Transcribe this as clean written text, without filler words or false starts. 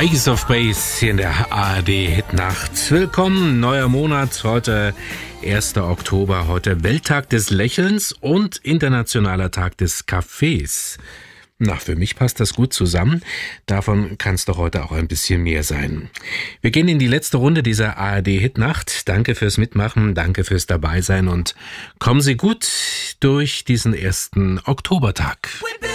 Ace of Base hier in der ARD-Hitnacht. Willkommen, neuer Monat, heute 1. Oktober, heute Welttag des Lächelns und Internationaler Tag des Kaffees. Na, für mich passt das gut zusammen. Davon kann es doch heute auch ein bisschen mehr sein. Wir gehen in die letzte Runde dieser ARD-Hitnacht. Danke fürs Mitmachen, danke fürs Dabeisein und kommen Sie gut durch diesen 1. Oktobertag.